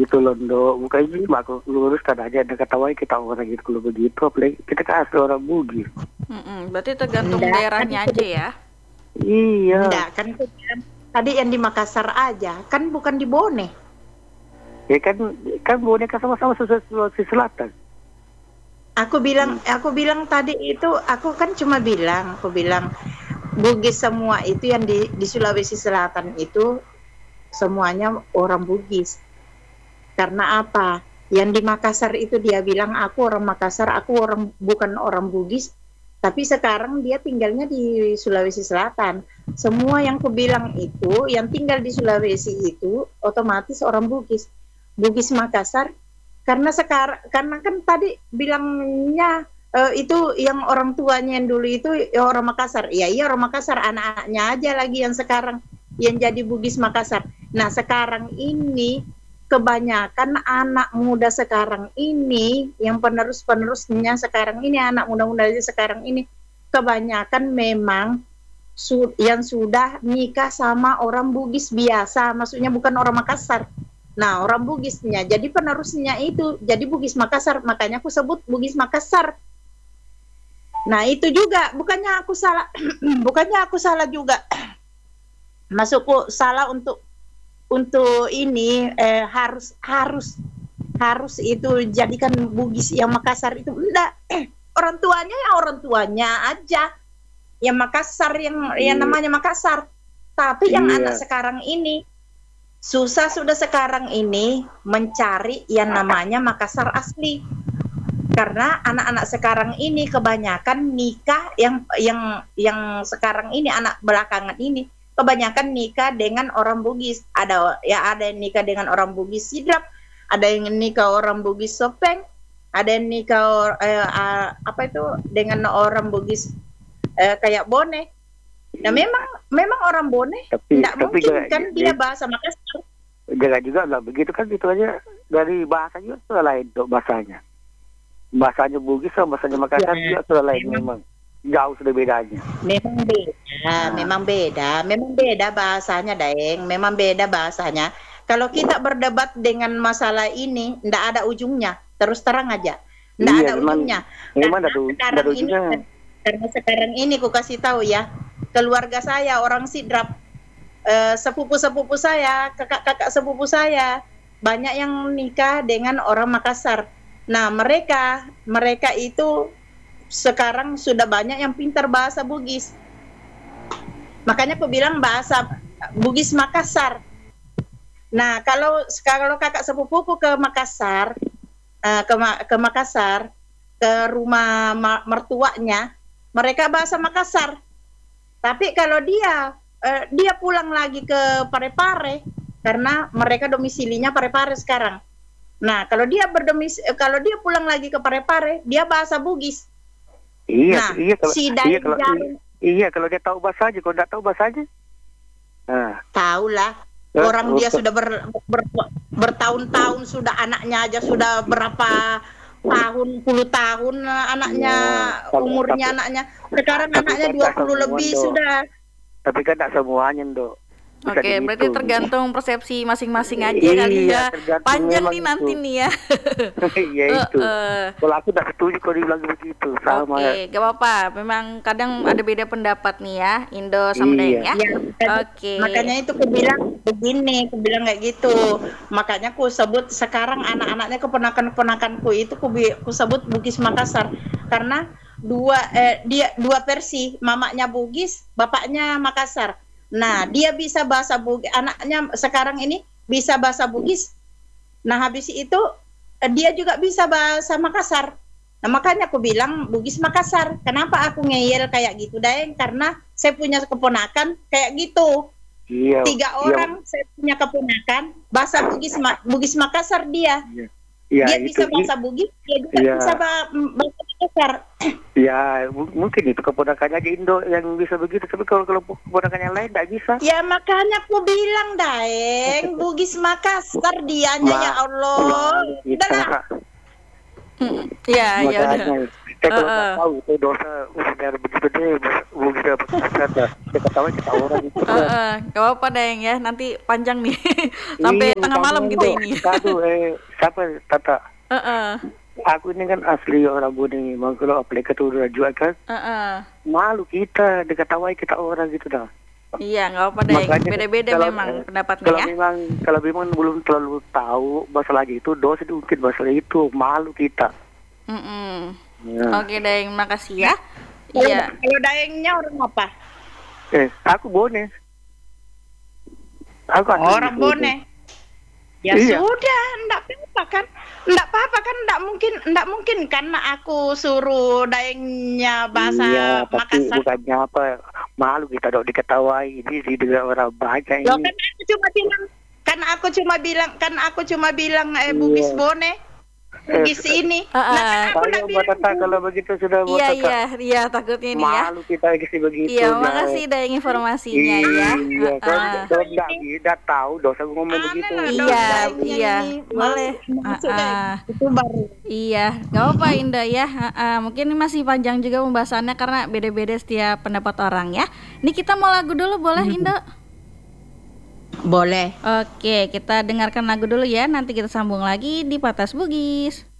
gitu loh, Dok. Bukan ini aku luruskan aja, ada ketawa kita orang gitu kalau begitu, apalagi kita kan asli orang Bugis. Berarti tergantung Enggak, daerahnya aja ya. Iya. enggak kan aku bilang, tadi yang di Makassar aja, kan bukan di Bone. Ya kan boneka sama-sama Sulawesi Selatan. Aku bilang tadi itu, aku kan cuma bilang, Bugis semua itu yang di Sulawesi Selatan itu semuanya orang Bugis. Karena apa? Yang di Makassar itu dia bilang aku orang Makassar, bukan orang Bugis. Tapi sekarang dia tinggalnya di Sulawesi Selatan. Semua yang aku bilang itu, yang tinggal di Sulawesi itu otomatis orang Bugis. Bugis Makassar, karena kan tadi bilangnya itu yang orang tuanya yang dulu itu ya orang Makassar. Iya orang Makassar, anak-anaknya aja lagi yang sekarang yang jadi Bugis Makassar. Nah sekarang ini kebanyakan anak muda sekarang ini yang penerusnya sekarang ini, anak muda-muda sekarang ini kebanyakan memang yang sudah nikah sama orang Bugis biasa, maksudnya bukan orang Makassar. Nah orang Bugisnya jadi penerusnya itu jadi Bugis Makassar, makanya aku sebut Bugis Makassar. Nah itu juga bukannya aku salah juga, masukku salah untuk ini harus itu jadikan Bugis yang Makassar itu enggak, orang tuanya aja yang Makassar, yang namanya Makassar. Tapi yang anak sekarang ini susah sudah sekarang ini mencari yang namanya Makassar asli, karena anak-anak sekarang ini kebanyakan nikah yang sekarang ini, anak belakangan ini kebanyakan nikah dengan orang Bugis. Ada yang nikah dengan orang Bugis Sidrap, ada yang nikah orang Bugis Sopeng, ada yang nikah dengan orang Bugis kayak Bone. Nah memang orang Bone tidak mungkin kan dia bahasa Makassar. Jangan juga lah begitu kan, itu aja dari bahasanya sudah lain, Dok, bahasanya Bugis sama bahasanya Makassar juga sudah lain, memang jauh sudah bedanya. Memang beda bahasanya, Daeng. Memang beda bahasanya. Kalau kita berdebat dengan masalah ini, ndak ada ujungnya. Terus terang aja, ndak ada ujungnya. Karena sekarang ini ku kasih tahu ya, keluarga saya orang Sidrap, sepupu-sepupu saya, kakak-kakak sepupu saya, banyak yang nikah dengan orang Makassar. Nah mereka itu sekarang sudah banyak yang pintar bahasa Bugis. Makanya aku bilang bahasa Bugis Makassar. Nah, kalau kakak sepupuku ke Makassar, ke Makassar, ke rumah mertuanya, mereka bahasa Makassar. Tapi kalau dia pulang lagi ke Parepare, karena mereka domisilinya Parepare sekarang. Nah, kalau dia pulang lagi ke Parepare, dia bahasa Bugis. Kalau dia tahu bahasanya, kalau tidak tahu bahasanya, tahulah. Orang dia sudah bertahun-tahun, sudah anaknya aja sudah berapa puluh tahun anaknya, umurnya anaknya. Sekarang anaknya 20 lebih sudah. Tapi kan tak semuanya, Dok. Oke, berarti tergantung persepsi masing-masing aja kali ya. Panjang nih nanti nih ya. Iya itu. Kalau aku tak setuju kalau dibilang begitu. Oke, gak apa-apa. Memang kadang ada beda pendapat nih ya, Indo sama Daeng ya. Oke. Makanya itu aku bilang kayak gitu. Makanya aku sebut sekarang anak-anaknya keponakan-keponakanku itu aku sebut Bugis Makassar, karena dua versi, mamanya Bugis, bapaknya Makassar. Nah, dia bisa bahasa Bugis, anaknya sekarang ini bisa bahasa Bugis. Nah, habis itu dia juga bisa bahasa Makassar. Nah, makanya aku bilang Bugis Makassar. Kenapa aku ngeyel kayak gitu, Daeng? Karena saya punya keponakan kayak gitu. 3 orang saya punya keponakan bahasa Bugis Makassar dia. Dia bisa bahasa Bugis, dia juga bisa bahasa Makassar. Ya, mungkin itu keponakannya aja Indo yang bisa begitu, tapi kalau keponakan yang lain tidak bisa. Ya makanya aku bilang, Daeng, Bugis Makassar dianya, ya Allah. Udahlah. Ya udah. Saya kalau nggak tahu itu dosa benar begitu deh, Bugis dapat kasar dah. Saya ketawa kita orang itu. Gak apa-apa Deng ya, nanti panjang nih sampai Iya, tengah malam kita kamu ini. Aduh, siapa Tata? Heeh. Aku ini kan asli orang Bone. Mau kalau aplikasi udah jual kan, malu kita diketawai kita orang gitu dah. Iya, nggak apa Deng. Makanya Beda-beda kalau, memang pendapatnya kalau ya. kalau memang belum terlalu tahu masalah itu, dosa diungkit masalah itu, malu kita. Ya. Oke Deng, makasih ya. Iya. Kalau Daengnya orang apa? Aku Bone. Aku asli Orang Bone. Ya Iya. sudah, enggak apa-apa kan, enggak mungkin karena aku suruh Daengnya bahasa Iya, tapi Makassar. bukannya apa, malu kita dok diketawai ini didengar orang banyak Loh, ini. kan aku cuma bilang Bugis Iya. Bone. Bugis ini. Nah, kan aku Saya enggak Mbak Tata kalau begitu sudah Mbak Tata. Iya, takutnya ini ya. Malu kita kasih begitu. Iya, nah. makasih Deng informasinya ya. Iya, kalau nggak tahu dosa ngomong begitu. Iya, boleh. Itu baru. Iya, nggak apa Indah ya. Mungkin ini masih panjang juga pembahasannya karena beda-beda setiap pendapat orang ya. Ini kita mau lagu dulu boleh Indah? Boleh. Oke, kita dengarkan lagu dulu ya. Nanti kita sambung lagi di Patas Bugis.